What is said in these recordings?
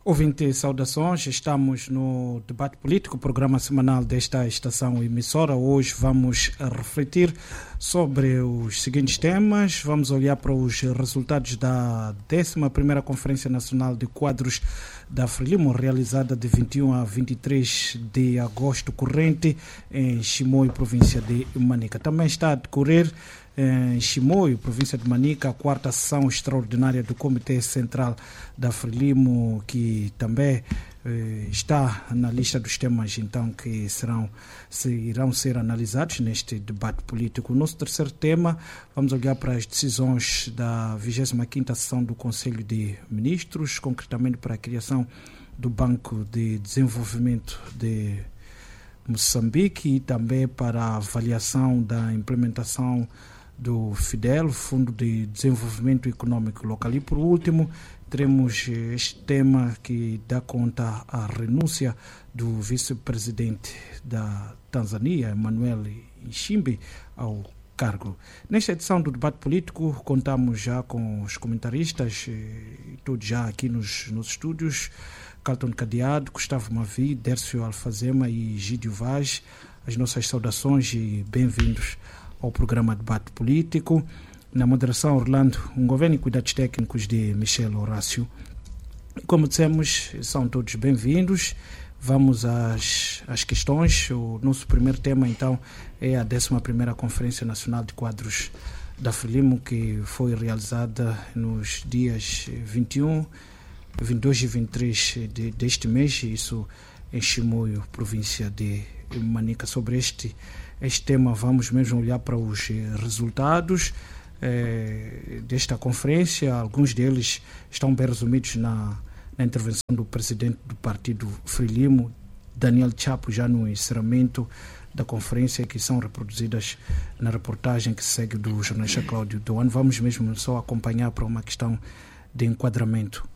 Ouvinte, saudações, estamos no Debate Político, programa semanal desta estação emissora. Hoje vamos refletir sobre os seguintes temas. Vamos olhar para os resultados da 11ª Conferência Nacional de Quadros da Frelimo, realizada de 21 a 23 de agosto corrente em Chimoio, província de Manica. Também está a decorrer em Chimoio, província de Manica, a 4ª sessão extraordinária do Comitê Central da Frelimo, que também está na lista dos temas então que irão ser analisados neste debate político. O nosso terceiro tema, vamos olhar para as decisões da 25ª sessão do Conselho de Ministros, concretamente para a criação do Banco de Desenvolvimento de Moçambique e também para a avaliação da implementação do FIDEL, Fundo de Desenvolvimento Econômico Local. E por último, teremos este tema que dá conta à renúncia do vice-presidente da Tanzânia, Emmanuel Nchimbi, ao cargo. Nesta edição do Debate Político, contamos já com os comentaristas, todos já aqui nos estúdios, Carlton Cadeado, Gustavo Mavi, Dércio Alfazema e Gídio Vaz. As nossas saudações e bem-vindos ao programa Debate Político. Na moderação, Orlando Governo e cuidados técnicos de Michel Horácio. Como dissemos, são todos bem-vindos. Vamos às questões. O nosso primeiro tema, então, é a 11ª Conferência Nacional de Quadros da Frelimo, que foi realizada nos dias 21, 22 e 23 deste mês, isso em Chimoio, província de Manica. Sobre este tema, vamos mesmo olhar para os resultados desta conferência. Alguns deles estão bem resumidos na intervenção do presidente do partido Frelimo, Daniel Chapo, já no encerramento da conferência, que são reproduzidas na reportagem que segue do jornalista Cláudio Doan. Vamos mesmo só acompanhar para uma questão de enquadramento.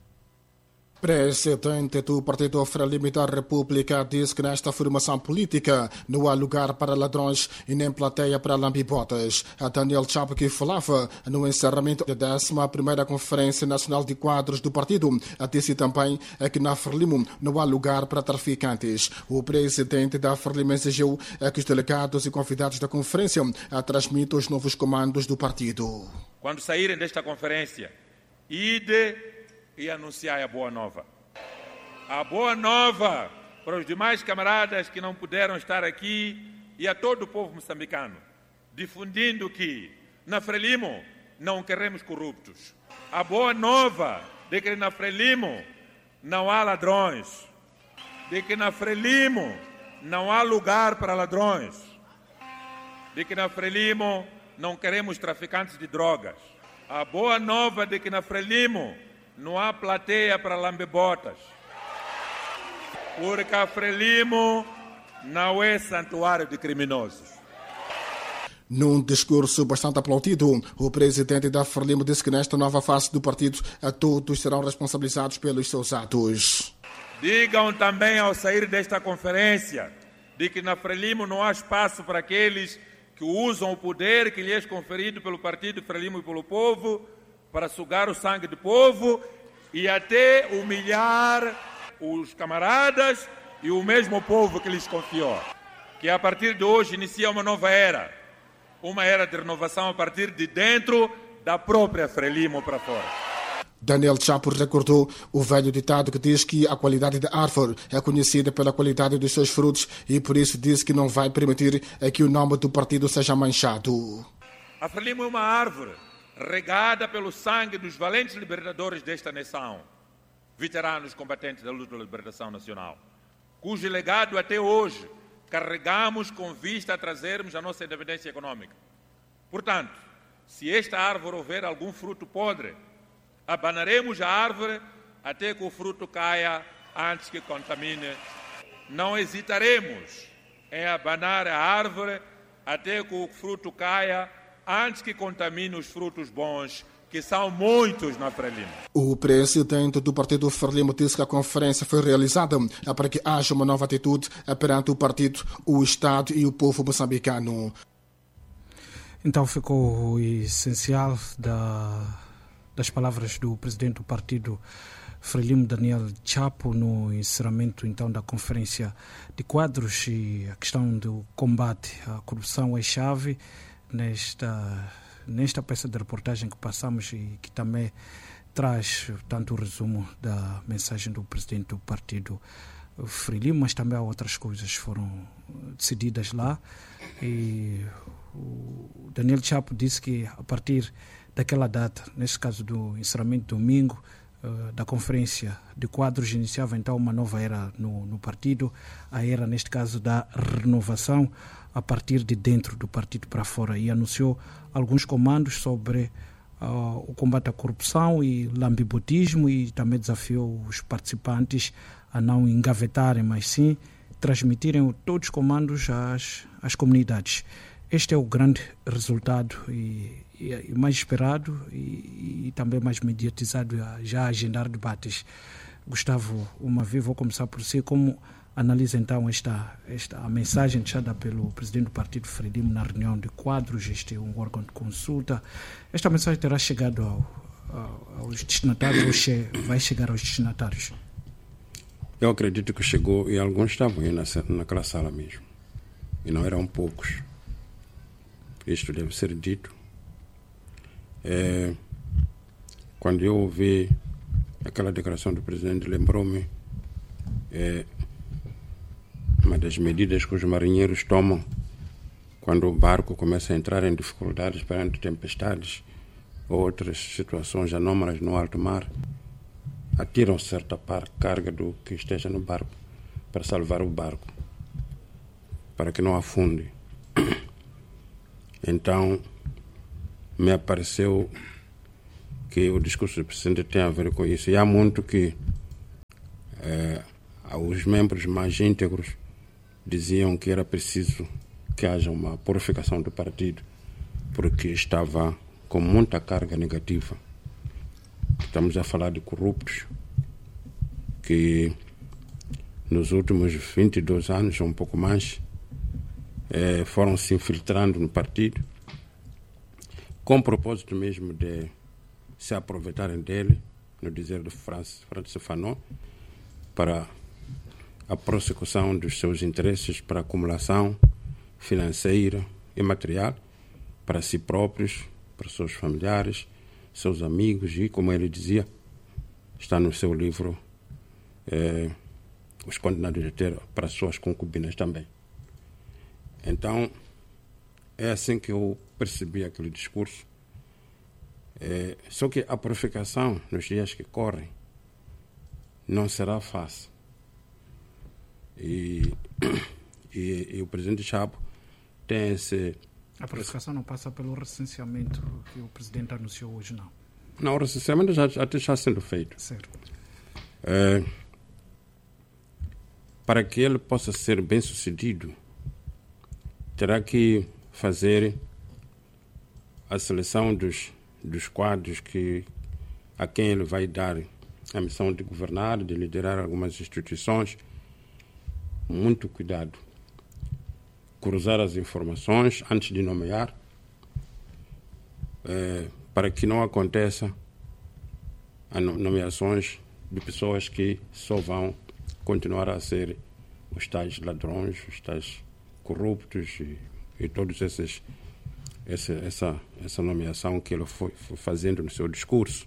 Presidente do Partido Frelimo da República diz que nesta formação política não há lugar para ladrões e nem plateia para lambibotas. A Daniel Chapo, que falava no encerramento da 11ª Conferência Nacional de Quadros do partido, disse também que na Frelimo não há lugar para traficantes. O presidente da Frelimo exigiu que os delegados e convidados da conferência transmitam os novos comandos do partido. Quando saírem desta conferência, ide e anunciar a boa nova. A boa nova para os demais camaradas que não puderam estar aqui e a todo o povo moçambicano, difundindo que na Frelimo não queremos corruptos. A boa nova de que na Frelimo não há ladrões, de que na Frelimo não há lugar para ladrões, de que na Frelimo não queremos traficantes de drogas. A boa nova de que na Frelimo não há plateia para lambebotas, porque a Frelimo não é santuário de criminosos. Num discurso bastante aplaudido, o presidente da Frelimo disse que nesta nova fase do partido todos serão responsabilizados pelos seus atos. Digam também ao sair desta conferência de que na Frelimo não há espaço para aqueles que usam o poder que lhes é conferido pelo partido Frelimo e pelo povo para sugar o sangue do povo e até humilhar os camaradas e o mesmo povo que lhes confiou. Que a partir de hoje inicia uma nova era de renovação a partir de dentro da própria Frelimo para fora. Daniel Chapo recordou o velho ditado que diz que a qualidade da árvore é conhecida pela qualidade dos seus frutos e por isso disse que não vai permitir que o nome do partido seja manchado. A Frelimo é uma árvore regada pelo sangue dos valentes libertadores desta nação, veteranos combatentes da luta pela libertação nacional, cujo legado até hoje carregamos com vista a trazermos a nossa independência econômica. Portanto, se esta árvore houver algum fruto podre, abanaremos a árvore até que o fruto caia antes que contamine. Não hesitaremos em abanar a árvore até que o fruto caia antes que contamine os frutos bons, que são muitos na Frelimo. O presidente do partido Frelimo disse que a conferência foi realizada para que haja uma nova atitude perante o partido, o Estado e o povo moçambicano. Então ficou o essencial da das palavras do presidente do partido, Frelimo Daniel Chapo, no encerramento então da conferência de quadros, e a questão do combate à corrupção é chave nesta peça de reportagem que passamos e que também traz tanto o resumo da mensagem do presidente do partido, Frelimo, mas também há outras coisas que foram decididas lá. E o Daniel Chapo disse que a partir daquela data, nesse caso do encerramento domingo da conferência de quadros, iniciava então uma nova era no partido, a era, neste caso, da renovação a partir de dentro do partido para fora, e anunciou alguns comandos sobre o combate à corrupção e lambibotismo, e também desafiou os participantes a não engavetarem, mas sim transmitirem todos os comandos às comunidades. Este é o grande resultado e mais esperado e também mais mediatizado, já a agendar debates. Gustavo, uma vez vou começar por si. Como analisa então a mensagem deixada pelo presidente do partido, Frelimo, na reunião de quadros? Este é um órgão de consulta. Esta mensagem terá chegado aos destinatários ou vai chegar aos destinatários? Eu acredito que chegou, e alguns estavam aí naquela sala mesmo. E não eram poucos. Isto deve ser dito. Quando eu ouvi aquela declaração do presidente, lembrou-me uma das medidas que os marinheiros tomam quando o barco começa a entrar em dificuldades perante tempestades ou outras situações anômalas no alto mar. Atiram certa carga do que esteja no barco para salvar o barco, para que não afunde. Então, me apareceu que o discurso do presidente tem a ver com isso. E há muito que os membros mais íntegros diziam que era preciso que haja uma purificação do partido, porque estava com muita carga negativa. Estamos a falar de corruptos que nos últimos 22 anos, ou um pouco mais, foram se infiltrando no partido, com o propósito mesmo de se aproveitarem dele, no dizer de Francis Fanon, para a prossecução dos seus interesses, para a acumulação financeira e material, para si próprios, para seus familiares, seus amigos, e, como ele dizia, está no seu livro, Os Condenados de Ter, para suas concubinas também. Então, é assim que eu percebi aquele discurso. Só que a purificação nos dias que correm não será fácil. E o presidente Chapo tem esse... A purificação não passa pelo recenseamento que o presidente anunciou hoje, não? Não, o recenseamento já está sendo feito. Certo. Para que ele possa ser bem sucedido, terá que fazer a seleção dos quadros a quem ele vai dar a missão de governar, de liderar algumas instituições. Muito cuidado. Cruzar as informações antes de nomear, para que não aconteça nomeações de pessoas que só vão continuar a ser os tais ladrões, os tais corruptos e todos essa nomeação que ele foi fazendo no seu discurso.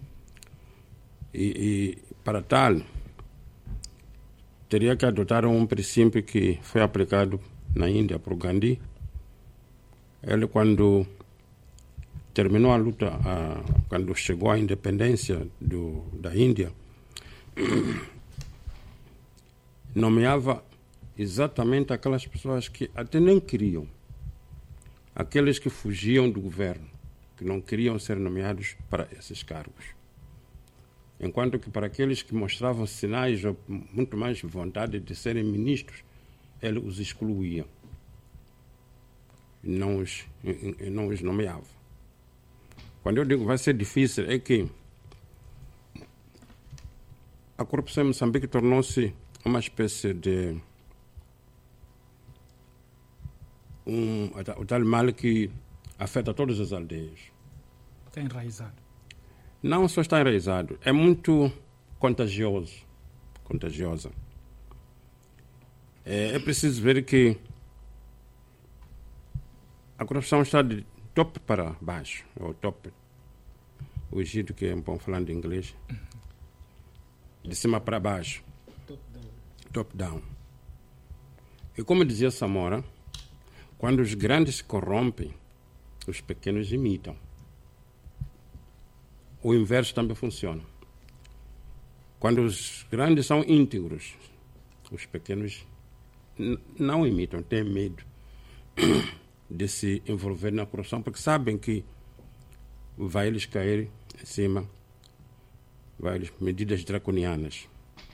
E para tal, teria que adotar um princípio que foi aplicado na Índia por Gandhi. Ele, quando terminou a luta, quando chegou à independência da Índia, nomeava exatamente aquelas pessoas que até nem queriam, aqueles que fugiam do governo, que não queriam ser nomeados para esses cargos. Enquanto que para aqueles que mostravam sinais ou muito mais vontade de serem ministros, ele os excluía, não os nomeava. Quando eu digo que vai ser difícil, é que a corrupção em Moçambique tornou-se uma espécie de o tal mal que afeta todas as aldeias. Está enraizado. não só está enraizado, é muito contagiosa. É preciso ver que a corrupção está de topo para baixo, ou topo, o giro que é bom falando em inglês, de cima para baixo, top down. E como dizia Samora, quando os grandes se corrompem, os pequenos imitam. O inverso também funciona. Quando os grandes são íntegros, os pequenos não imitam, têm medo de se envolver na corrupção, porque sabem que vai lhes cair em cima, vai lhes medidas draconianas.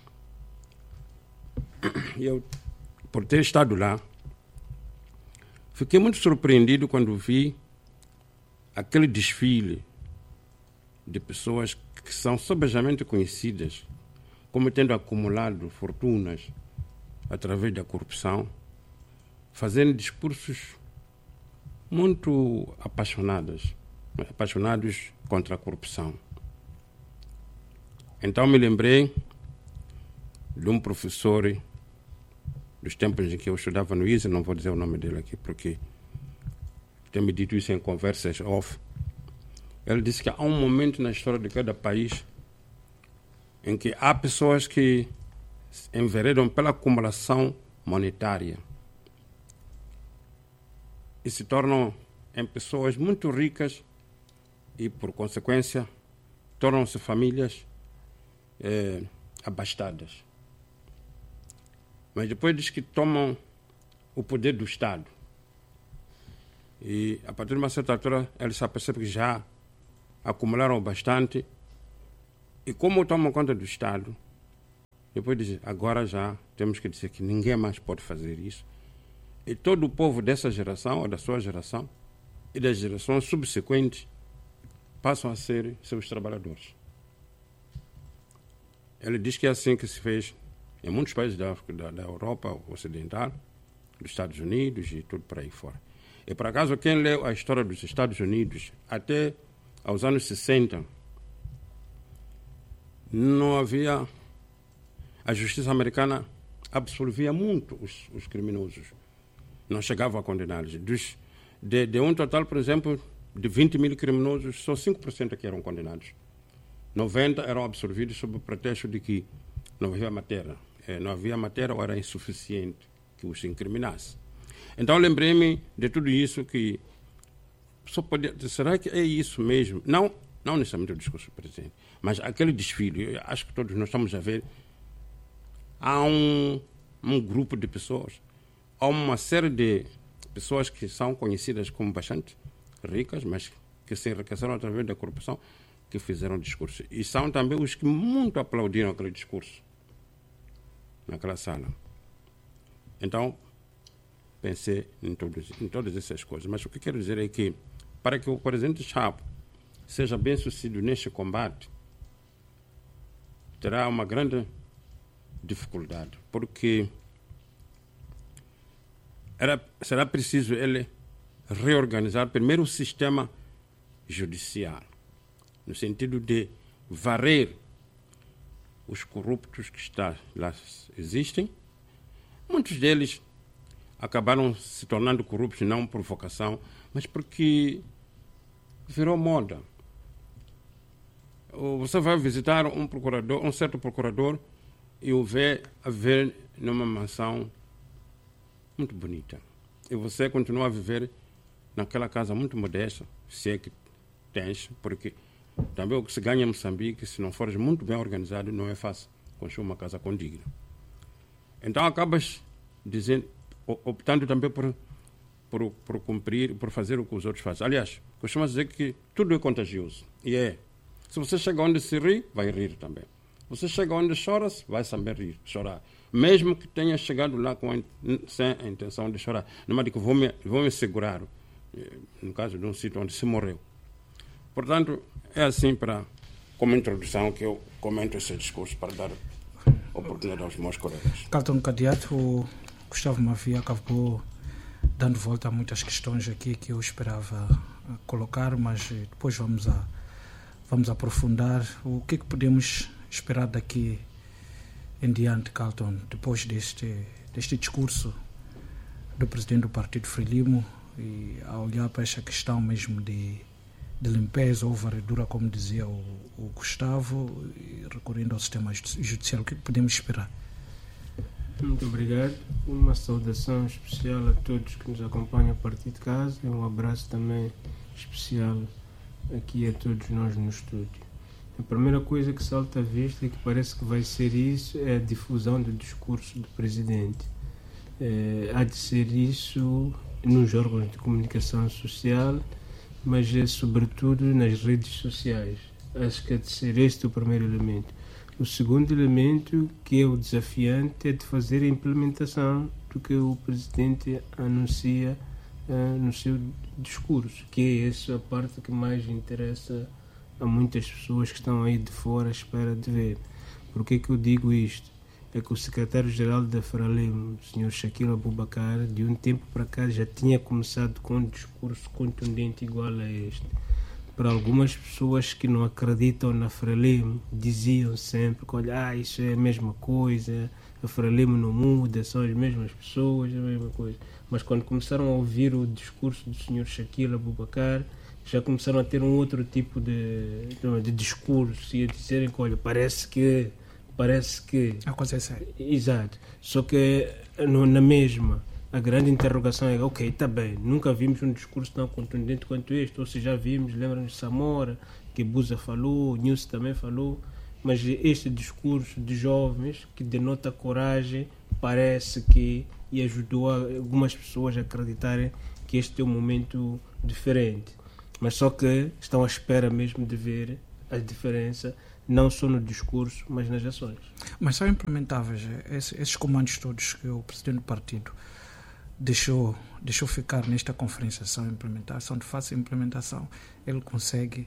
E eu, por ter estado lá, fiquei muito surpreendido quando vi aquele desfile de pessoas que são sobejamente conhecidas como tendo acumulado fortunas através da corrupção, fazendo discursos muito apaixonados contra a corrupção. Então me lembrei de um professor dos tempos em que eu estudava no ISA, não vou dizer o nome dele aqui porque tem me dito isso em conversas off. Ele disse que há um momento na história de cada país em que há pessoas que enveredam pela acumulação monetária e se tornam em pessoas muito ricas e, por consequência, tornam-se famílias abastadas. Mas depois diz que tomam o poder do Estado. E, a partir de uma certa altura, eles se apercebem que já acumularam bastante. E como tomam conta do Estado, depois dizem, agora já temos que dizer que ninguém mais pode fazer isso. E todo o povo dessa geração, ou da sua geração, e das gerações subsequentes, passam a ser seus trabalhadores. Ele diz que é assim que se fez em muitos países da Europa Ocidental, dos Estados Unidos e tudo por aí fora. E por acaso, quem leu a história dos Estados Unidos até aos anos 60, não havia... A justiça americana absolvia muito os criminosos. Não chegava a condená-los. De um total, por exemplo, de 20 mil criminosos, só 5% que eram condenados. 90 eram absolvidos sob o pretexto de que não havia matéria. Não havia matéria ou era insuficiente que os incriminasse. Então lembrei-me de tudo isso que só podia... Será que é isso mesmo? Não necessariamente o discurso do presidente, mas aquele desfile, eu acho que todos nós estamos a ver, há um grupo de pessoas, há uma série de pessoas que são conhecidas como bastante ricas, mas que se enriqueceram através da corrupção, que fizeram discurso. E são também os que muito aplaudiram aquele discurso naquela sala. Então, pensei em todas essas coisas. Mas o que quero dizer é que, para que o presidente Chapo seja bem sucedido neste combate, terá uma grande dificuldade, porque será preciso ele reorganizar primeiro o sistema judicial, no sentido de varrer os corruptos que lá existem. Muitos deles acabaram se tornando corruptos não por vocação, mas porque virou moda. Você vai visitar um certo procurador e o vê a viver numa mansão muito bonita. E você continua a viver naquela casa muito modesta, se é que tens, porque também o que se ganha em Moçambique, se não fores muito bem organizado, não é fácil construir uma casa condigna. Então acabas optando também por cumprir, por fazer o que os outros fazem. Aliás, costuma dizer que tudo é contagioso. E é. Se você chega onde se ri, vai rir também. Você chega onde chora, vai também chorar. Mesmo que tenha chegado lá sem a intenção de chorar. Não é de que vou me segurar, no caso de um sítio onde se morreu. Portanto, é assim, como introdução, que eu comento esse discurso para dar oportunidade aos meus colegas. Carlton Cadiato, o Gustavo Mafia acabou dando volta a muitas questões aqui que eu esperava colocar, mas depois vamos vamos aprofundar o que podemos esperar daqui em diante, Carlton, depois deste discurso do presidente do Partido Frelimo, e a olhar para esta questão mesmo de limpeza ou varredura, como dizia o Gustavo, e recorrendo ao sistema judicial, o que podemos esperar? Muito obrigado. Uma saudação especial a todos que nos acompanham a partir de casa e um abraço também especial aqui a todos nós no estúdio. A primeira coisa que salta à vista e que parece que vai ser isso é a difusão do discurso do presidente. Há de ser isso nos órgãos de comunicação social, mas é sobretudo nas redes sociais. Acho que há de ser este o primeiro elemento. O segundo elemento, que é o desafiante, é de fazer a implementação do que o presidente anuncia no seu discurso, que é essa a parte que mais interessa a muitas pessoas que estão aí de fora à espera de ver. Por que eu digo isto? É que o secretário-geral da Frelimo, o Sr. Shakil Abubakar, de um tempo para cá já tinha começado com um discurso contundente igual a este. Para algumas pessoas que não acreditam na Frelimo, diziam sempre que, olha, isso é a mesma coisa, a Frelimo não muda, são as mesmas pessoas, é a mesma coisa. Mas quando começaram a ouvir o discurso do Sr. Shakil Abubakar, já começaram a ter um outro tipo de discurso e a dizerem que, olha, parece que A coisa é séria. Exato. Só que na mesma, a grande interrogação é, ok, está bem, nunca vimos um discurso tão contundente quanto este, ou se já vimos, lembra-nos de Samora, que Busa falou, Nilson também falou, mas este discurso de jovens que denota coragem, parece que e ajudou algumas pessoas a acreditarem que este é um momento diferente. Mas só que estão à espera mesmo de ver a diferença, não só no discurso, mas nas ações. Mas são implementáveis esses comandos todos que o presidente do partido deixou ficar nesta conferência, são implementáveis, são de fácil implementação. Ele consegue...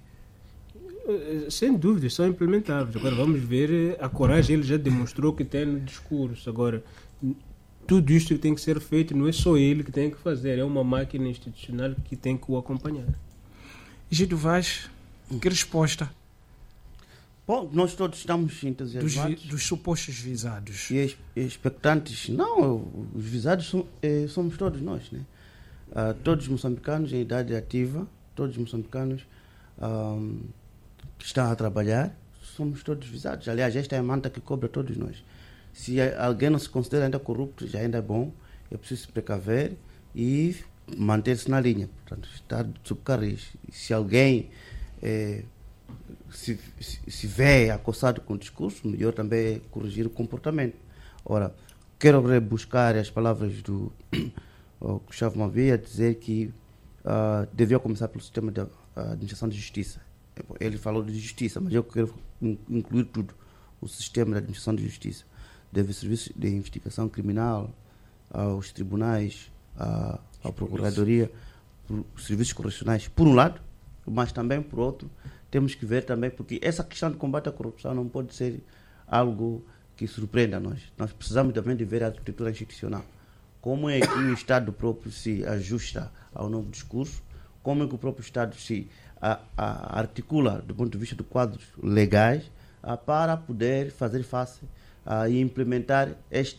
Sem dúvida, são implementáveis. Agora vamos ver a coragem, ele já demonstrou que tem no discurso. Agora, tudo isto que tem que ser feito não é só ele que tem que fazer, é uma máquina institucional que tem que o acompanhar. Gildo Vaz, que resposta? Bom, nós todos estamos entusiasmados. Dos supostos visados. E expectantes. Não, os visados somos todos nós, né? Todos os moçambicanos em idade ativa, todos os moçambicanos que estão a trabalhar, somos todos visados. Aliás, esta é a manta que cobra todos nós. Se alguém não se considera ainda corrupto, já ainda é bom, é preciso se precaver e manter-se na linha. Portanto, estar sob carris. Se alguém se vê acossado com o discurso, melhor também é corrigir o comportamento. Ora, quero buscar as palavras do Gustavo Mavia, dizer que devia começar pelo sistema de administração de justiça. Ele falou de justiça, mas eu quero incluir tudo. O sistema de administração de justiça. Deve serviços de investigação criminal, aos tribunais, à Procuradoria, os serviços correcionais, por um lado, mas também, por outro, temos que ver também, porque essa questão de combate à corrupção não pode ser algo que surpreenda a nós. Nós precisamos também de ver a arquitetura institucional. Como é que o Estado próprio se ajusta ao novo discurso, como é que o próprio Estado se articula do ponto de vista de quadros legais para poder fazer face e implementar esse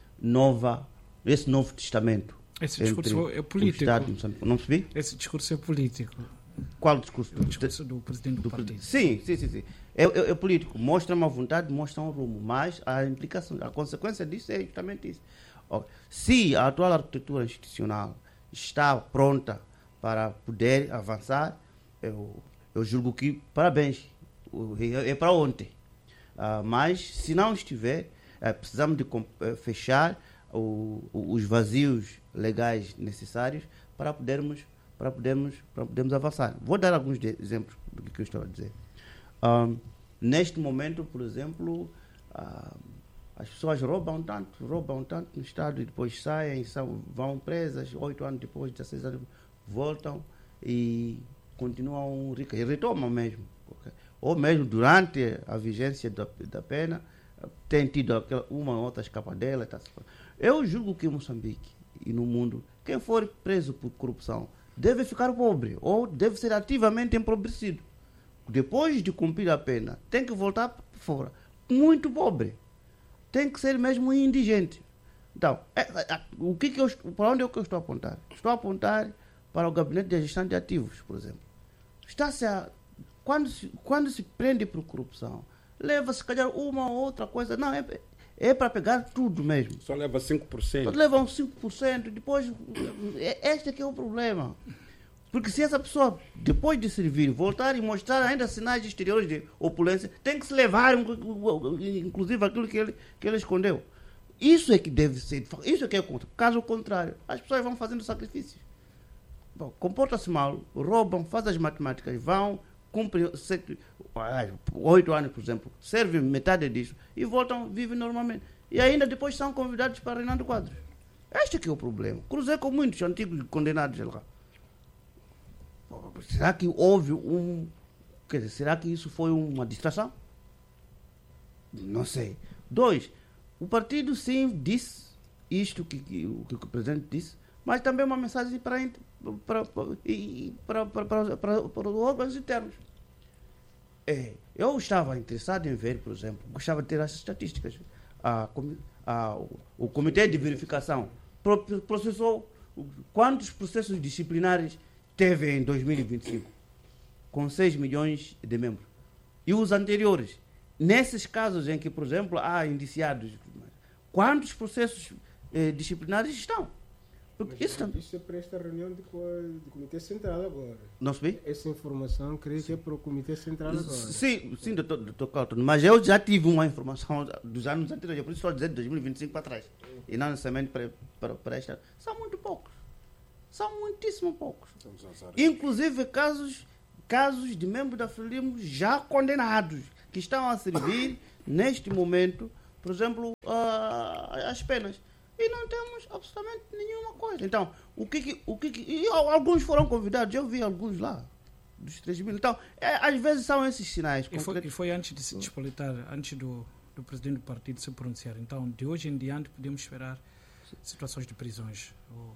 novo testamento. Esse discurso é político. Não percebi? Esse discurso é político. Qual discurso? O discurso do presidente do partido. Sim. É político. Mostra uma vontade, mostra um rumo. Mas a consequência disso é justamente isso. Se a atual arquitetura institucional está pronta para poder avançar, eu julgo que parabéns. É para ontem. Mas se não estiver, precisamos de fechar os vazios legais necessários para podermos avançar. Vou dar alguns exemplos do que eu estava a dizer. Neste momento, por exemplo, as pessoas roubam tanto no Estado e depois saem, vão presas, 8 anos depois, 16 anos, voltam e continuam ricas. E retomam mesmo. Okay? Ou mesmo durante a vigência da pena, tem tido uma ou outra escapadela. Eu julgo que em Moçambique e no mundo, quem for preso por corrupção deve ficar pobre ou deve ser ativamente empobrecido. depois de cumprir a pena, tem que voltar para fora. Muito pobre. Tem que ser mesmo indigente. Então, o que eu, para onde é que eu estou a apontar? Estou a apontar para o gabinete de gestão de ativos, por exemplo. Quando se prende por corrupção, leva se calhar uma ou outra coisa. Não, é para pegar tudo mesmo. Só leva 5%. Só levam 5%. Depois, este é que é o problema. Porque se essa pessoa, depois de servir, voltar e mostrar ainda sinais exteriores de opulência, tem que se levar, inclusive, aquilo que ele escondeu. Isso é que deve ser, isso é que é contra. Caso contrário, as pessoas vão fazendo sacrifícios. Comporta-se mal, roubam, fazem as matemáticas, vão, cumprem 8 anos, por exemplo, servem metade disso e voltam, vivem normalmente. E ainda depois são convidados para Reinaldo Quadros. Este é que é o problema. Cruzei com muitos antigos condenados lá. Será que houve quer dizer, será que isso foi uma distração? Não sei. 2, o partido sim disse isto que o presidente disse, mas também uma mensagem para os órgãos internos. Eu estava interessado em ver, por exemplo, gostava de ter as estatísticas. O Comitê de Verificação processou quantos processos disciplinares teve em 2025, com 6 milhões de membros. E os anteriores, nesses casos em que, por exemplo, há indiciados, quantos processos disciplinares estão? Porque isso é para esta reunião do Comitê Central agora. Não sei? Essa informação, creio que é para o Comitê Central agora. Sim, doutor Calton, mas eu já tive uma informação dos anos anteriores, por isso estou a dizer de 2025 para trás, e não necessariamente para esta. São muito poucos. São muitíssimo poucos. Inclusive casos de membros da Frelimo já condenados, que estão a servir neste momento, por exemplo, as penas. E não temos absolutamente nenhuma coisa. Então, e alguns foram convidados, eu vi alguns lá, dos 3 mil. Então, às vezes são esses sinais. E foi antes de se despolitar, antes do presidente do partido se pronunciar. Então, de hoje em diante, podemos esperar situações de prisões.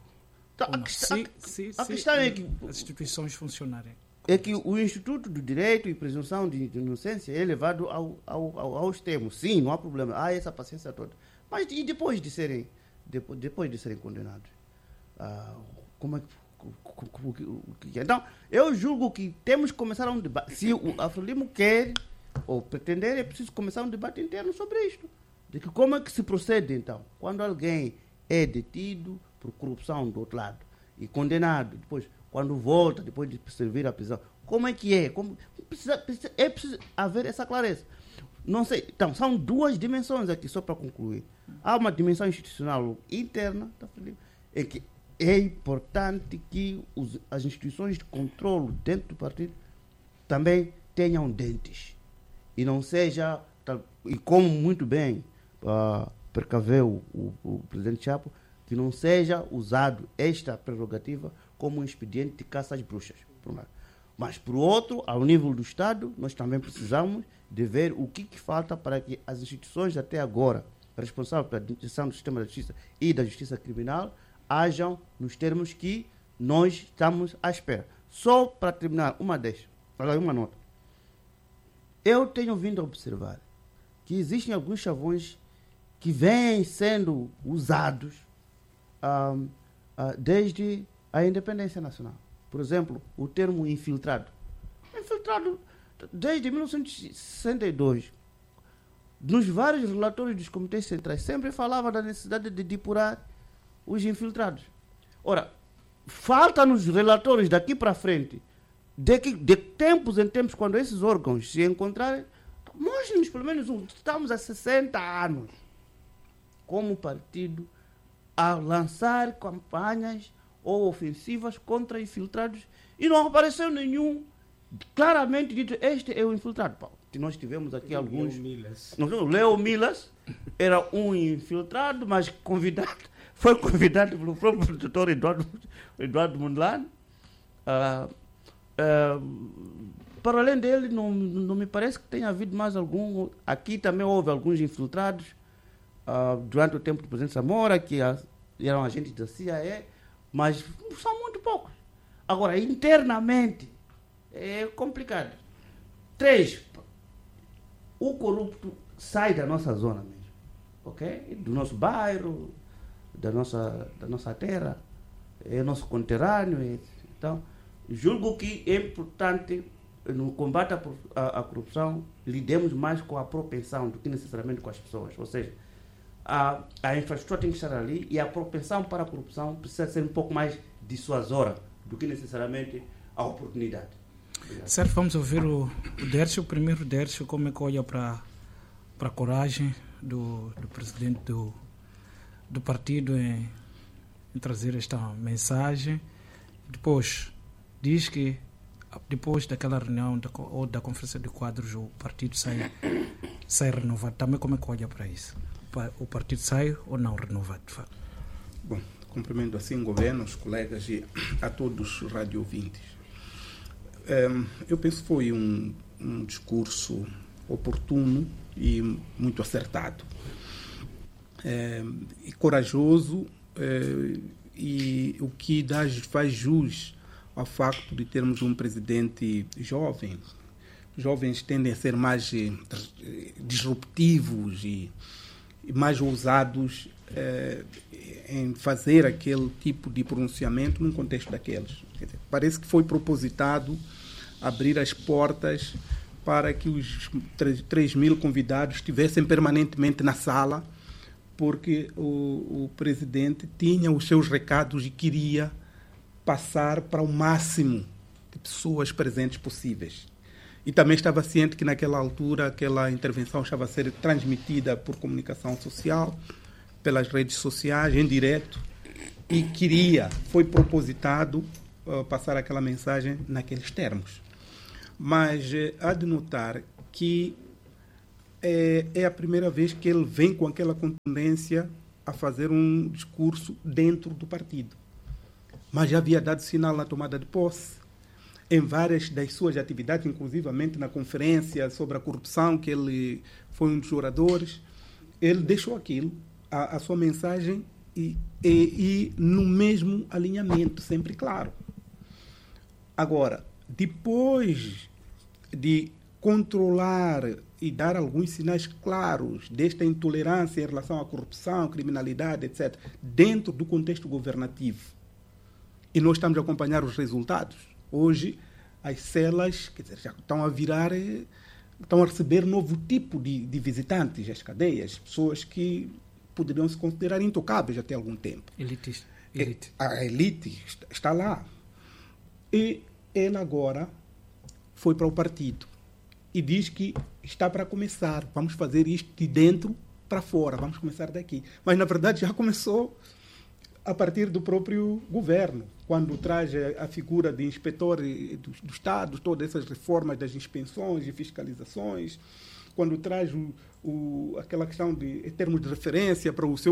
A questão é que as instituições funcionarem. É que o Instituto do Direito e Presunção de Inocência é levado ao extremo. Sim, não há problema. Há essa paciência toda. Mas e depois de serem condenados? Como é que... Então, eu julgo que temos que começar um debate. Se a Frelimo quer ou pretender, é preciso começar um debate interno sobre isto. De que como é que se procede, então? Quando alguém é detido por corrupção do outro lado e condenado, depois, quando volta, depois de servir a prisão, como é que é? É preciso haver essa clareza. Não sei, então, são 2 dimensões aqui, só para concluir. Há uma dimensão institucional interna, em que é importante que as instituições de controle dentro do partido também tenham dentes. E não seja, e como muito bem precaveu o presidente Chapo, que não seja usado esta prerrogativa como um expediente de caça às bruxas, por um lado. Mas, por outro, ao nível do Estado, nós também precisamos de ver o que falta para que as instituições até agora responsáveis pela administração do sistema da justiça e da justiça criminal hajam nos termos que nós estamos à espera. Só para terminar, uma nota. Eu tenho vindo a observar que existem alguns chavões que vêm sendo usados desde a independência nacional. Por exemplo, o termo infiltrado. Infiltrado desde 1962. Nos vários relatórios dos comitês centrais, sempre falava da necessidade de depurar os infiltrados. Ora, falta nos relatórios daqui para frente, de tempos em tempos, quando esses órgãos se encontrarem, mostre-nos pelo menos estamos há 60 anos como partido a lançar campanhas ou ofensivas contra infiltrados e não apareceu nenhum claramente dito, este é o infiltrado. Nós tivemos aqui alguns... Leo Milas era um infiltrado, mas foi convidado pelo próprio doutor Eduardo Mondlane. Para além dele, não me parece que tenha havido mais algum. Aqui também houve alguns infiltrados durante o tempo do presidente Samora, que eram agentes da CIA, mas são muito poucos. Agora, internamente, é complicado. 3, o corrupto sai da nossa zona mesmo, ok? Do nosso bairro, da nossa terra, é nosso conterrâneo. Então, julgo que é importante, no combate à corrupção, lidemos mais com a propensão do que necessariamente com as pessoas. Ou seja, a infraestrutura tem que estar ali e a propensão para a corrupção precisa ser um pouco mais dissuasora do que necessariamente a oportunidade. Obrigado. Certo, vamos ouvir o Dércio, o primeiro Dércio, como é que olha para a coragem do presidente do partido em trazer esta mensagem. Depois, diz que depois daquela reunião ou da conferência de quadros o partido sai renovado. Também como é que olha para isso? O partido sai ou não renovado, de fato? Bom, cumprimento assim o governo, os colegas e a todos os radio-ouvintes. Eu penso que foi um discurso oportuno e muito acertado. E corajoso, e o que faz jus ao facto de termos um presidente jovem. Jovens tendem a ser mais disruptivos e mais ousados em fazer aquele tipo de pronunciamento num contexto daqueles. Quer dizer, parece que foi propositado abrir as portas para que os 3.000 convidados estivessem permanentemente na sala, porque o presidente tinha os seus recados e queria passar para o máximo de pessoas presentes possíveis. E também estava ciente que naquela altura aquela intervenção estava a ser transmitida por comunicação social, pelas redes sociais, em direto, e foi propositado passar aquela mensagem naqueles termos. Mas há de notar que é a primeira vez que ele vem com aquela contundência a fazer um discurso dentro do partido. Mas já havia dado sinal na tomada de posse, em várias das suas atividades, inclusivamente na conferência sobre a corrupção, que ele foi um dos oradores. Ele deixou aquilo, a sua mensagem, e no mesmo alinhamento, sempre claro. Agora, depois de controlar e dar alguns sinais claros desta intolerância em relação à corrupção, criminalidade, etc., dentro do contexto governativo, e nós estamos a acompanhar os resultados. Hoje, as celas, quer dizer, já estão a receber novo tipo de visitantes, as cadeias, pessoas que poderiam se considerar intocáveis até algum tempo. Elite. A elite está lá. E ele agora foi para o partido e diz que está para começar. Vamos fazer isto de dentro para fora, vamos começar daqui. Mas, na verdade, já começou a partir do próprio governo, quando traz a figura de inspetor do Estado, todas essas reformas das inspeções e fiscalizações, quando traz aquela questão de termos de referência para os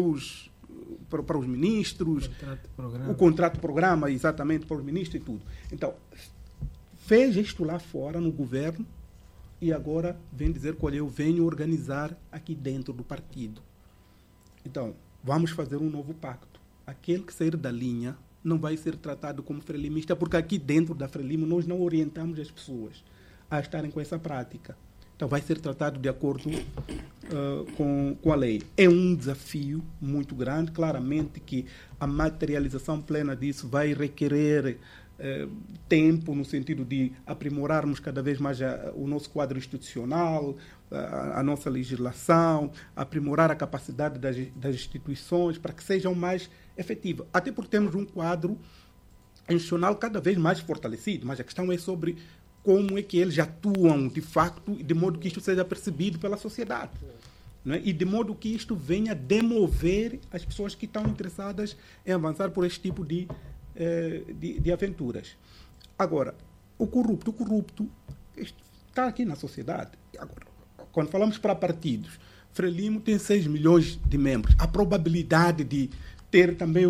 ministros, o contrato-programa, exatamente, para os ministros e tudo. Então, fez isto lá fora, no governo, e agora vem dizer que eu venho organizar aqui dentro do partido. Então, vamos fazer um novo pacto. Aquele que sair da linha não vai ser tratado como frelimista, porque aqui dentro da Frelimo nós não orientamos as pessoas a estarem com essa prática. Então vai ser tratado de acordo com a lei. É um desafio muito grande, claramente que a materialização plena disso vai requerer tempo, no sentido de aprimorarmos cada vez mais o nosso quadro institucional, a nossa legislação, aprimorar a capacidade das instituições para que sejam mais efetivas. Até porque temos um quadro institucional cada vez mais fortalecido, mas a questão é sobre como é que eles atuam de facto, de modo que isto seja percebido pela sociedade. Não é? E de modo que isto venha demover as pessoas que estão interessadas em avançar por este tipo de aventuras. Agora, o corrupto está aqui na sociedade. Agora, quando falamos para partidos, Frelimo tem 6 milhões de membros. A probabilidade de ter também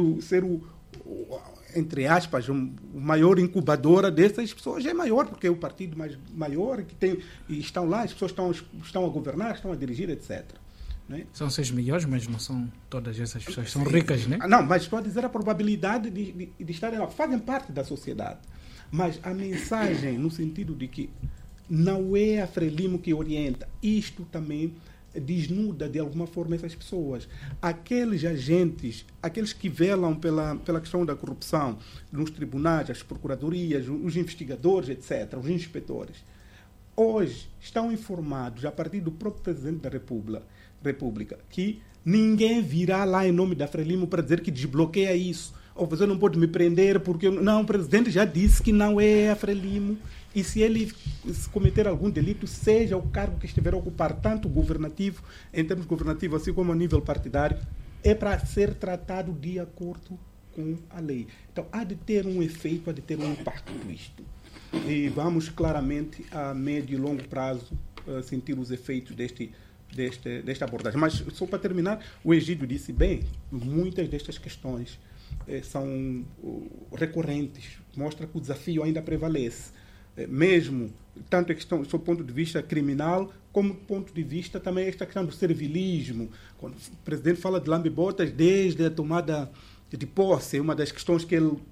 entre aspas, o maior incubadora dessas pessoas é maior, porque é o partido maior que tem, e estão lá, as pessoas estão a governar, estão a dirigir, etc. Né? São 6 milhões, mas não são todas essas pessoas, são ricas, né? Não, mas estou a dizer a probabilidade de estarem lá, fazem parte da sociedade. Mas a mensagem, no sentido de que não é a Frelimo que orienta. Isto também desnuda de alguma forma essas pessoas. Aqueles agentes, aqueles que velam pela questão da corrupção nos tribunais, as procuradorias, os investigadores, etc., os inspetores, hoje estão informados, a partir do próprio Presidente da República, que ninguém virá lá em nome da Frelimo para dizer que desbloqueia isso. Ou você não pode me prender porque... Não, o Presidente já disse que não é a Frelimo. E se ele cometer algum delito, seja o cargo que estiver a ocupar, tanto governativo, em termos governativos, assim como a nível partidário, é para ser tratado de acordo com a lei. Então, há de ter um efeito, há de ter um impacto isto. E vamos claramente, a médio e longo prazo, sentir os efeitos desta abordagem. Mas, só para terminar, o Egídio disse bem, muitas destas questões são recorrentes, mostra que o desafio ainda prevalece. Mesmo, tanto a questão do ponto de vista criminal, como do ponto de vista também esta questão do servilismo. Quando o presidente fala de lambe-botas desde a tomada de posse, é uma das questões que ele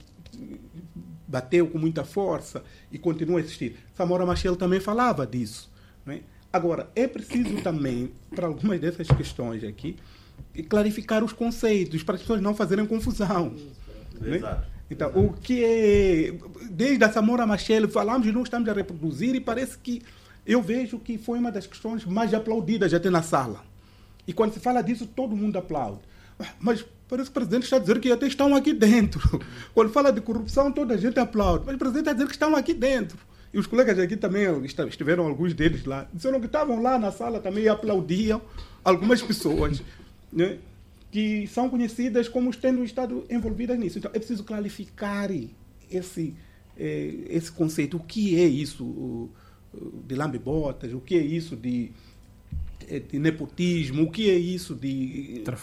bateu com muita força e continua a existir. Samora Machel também falava disso. Não é? Agora, é preciso também, para algumas dessas questões aqui, clarificar os conceitos, para as pessoas não fazerem confusão. Exato. Então, o que é... Desde a Samora Machel falamos e não estamos a reproduzir, e parece que eu vejo que foi uma das questões mais aplaudidas até na sala. E quando se fala disso, todo mundo aplaude. Mas parece que o presidente está a dizer que até estão aqui dentro. Quando fala de corrupção, toda a gente aplaude. Mas o presidente está a dizer que estão aqui dentro. E os colegas aqui também, estiveram alguns deles lá, disseram que estavam lá na sala também e aplaudiam algumas pessoas, né, que são conhecidas como tendo estado envolvidas nisso. Então, é preciso clarificar esse conceito. O que é isso de lambe-botas? O que é isso de nepotismo? O que é isso de